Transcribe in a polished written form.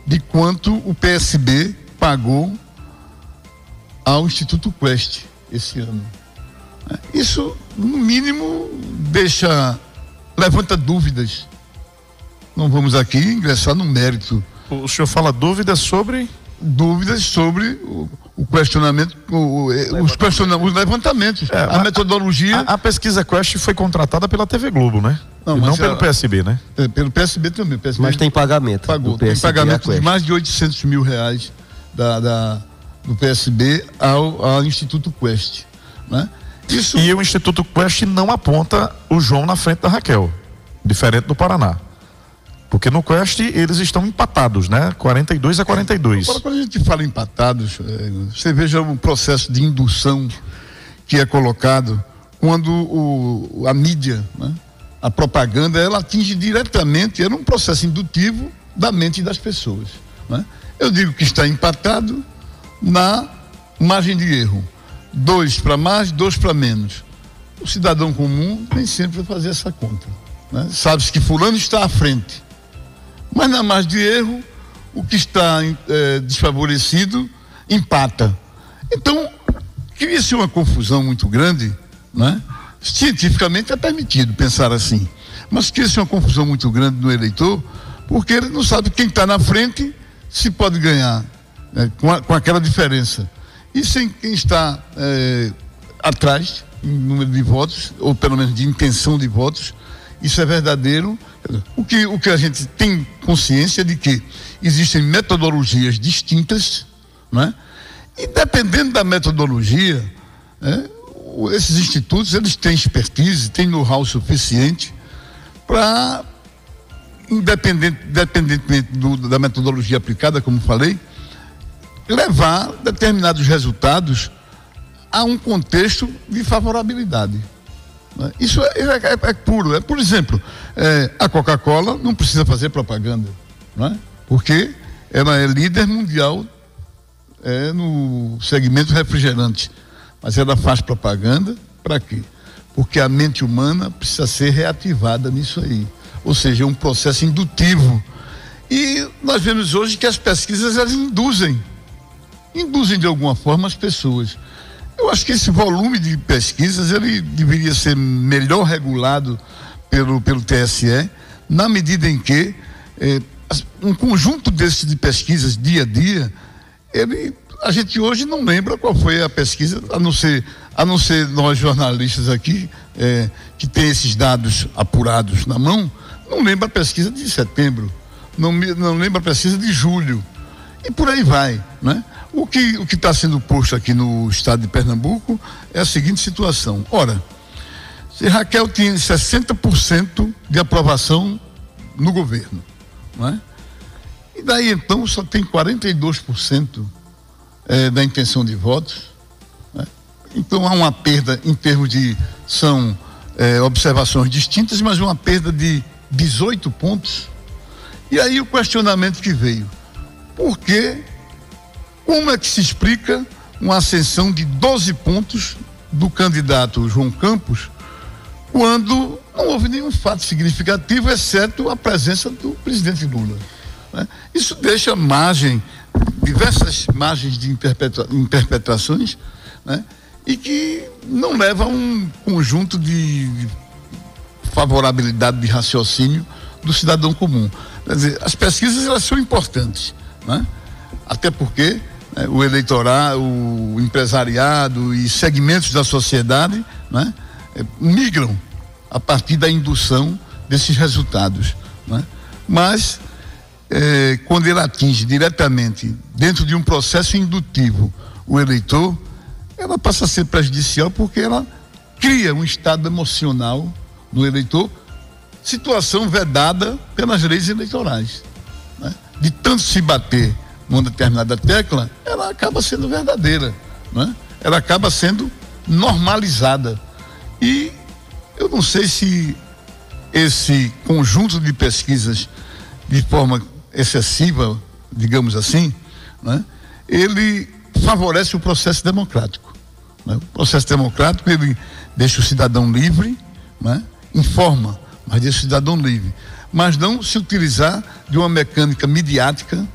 de quanto o PSB pagou ao Instituto Quest esse ano. Isso, no mínimo, levanta dúvidas. Não vamos aqui ingressar no mérito. O senhor fala dúvidas sobre o questionamento, os levantamentos, a metodologia. A pesquisa Quest foi contratada pela TV Globo, né? Não pelo PSB, né? Pelo PSB também. PSB mas tem pagamento. Tem pagamento de mais de R$800 mil do PSB ao Instituto Quest, né? E o Instituto Quest não aponta o João na frente da Raquel, diferente do Paraná. Porque no Quest eles estão empatados, né? 42-42. Agora, quando a gente fala empatados, você veja o processo de indução que é colocado quando a mídia, né? A propaganda, ela atinge diretamente, era um processo indutivo da mente das pessoas, né? Eu digo que está empatado na margem de erro. 2 para mais, 2 para menos. O cidadão comum nem sempre vai fazer essa conta, né? Sabe-se que fulano está à frente, mas na margem de erro, o que está desfavorecido empata. Então, cria-se uma confusão muito grande, né? Cientificamente é permitido pensar assim, mas cria-se uma confusão muito grande no eleitor, porque ele não sabe quem está na frente se pode ganhar, né, com aquela diferença. E sem quem está atrás, em número de votos, ou pelo menos de intenção de votos, isso é verdadeiro. O que a gente tem consciência de que existem metodologias distintas, né? E dependendo da metodologia, esses institutos, eles têm expertise, têm know-how suficiente para, independentemente da metodologia aplicada, como falei, levar determinados resultados a um contexto de favorabilidade. Isso é puro. Por exemplo, a Coca-Cola não precisa fazer propaganda, não é? Porque ela é líder mundial no segmento refrigerante. Mas ela faz propaganda para quê? Porque a mente humana precisa ser reativada nisso aí. Ou seja, é um processo indutivo. E nós vemos hoje que as pesquisas, elas induzem de alguma forma as pessoas. Eu acho que esse volume de pesquisas, ele deveria ser melhor regulado pelo TSE, na medida em que um conjunto desses de pesquisas dia a dia, a gente hoje não lembra qual foi a pesquisa, a não ser nós jornalistas aqui, que tem esses dados apurados na mão, não lembra a pesquisa de setembro, não lembra a pesquisa de julho, e por aí vai, né? O que está sendo posto aqui no estado de Pernambuco é a seguinte situação. Ora, se Raquel tinha 60% de aprovação no governo, não é? E daí então só tem 42% da intenção de votos, né? Então há uma perda em termos de, são observações distintas, mas uma perda de 18 pontos. E aí o questionamento que veio: por que? Como é que se explica uma ascensão de 12 pontos do candidato João Campos, quando não houve nenhum fato significativo, exceto a presença do presidente Lula, né? Isso deixa diversas margens de interpretações, né? E que não leva a um conjunto de favorabilidade de raciocínio do cidadão comum. Quer dizer, as pesquisas, elas são importantes, né? Até porque o eleitorado, o empresariado e segmentos da sociedade, né, migram a partir da indução desses resultados, né? Mas quando ele atinge diretamente, dentro de um processo indutivo, o eleitor, ela passa a ser prejudicial, porque ela cria um estado emocional no eleitor, situação vedada pelas leis eleitorais, né? De tanto se bater numa determinada tecla, ela acaba sendo verdadeira, né? Ela acaba sendo normalizada. E eu não sei se esse conjunto de pesquisas, de forma excessiva, digamos assim, né, ele favorece o processo democrático, né? O processo democrático, ele deixa o cidadão livre, né? Informa, mas deixa o cidadão livre, mas não se utilizar de uma mecânica midiática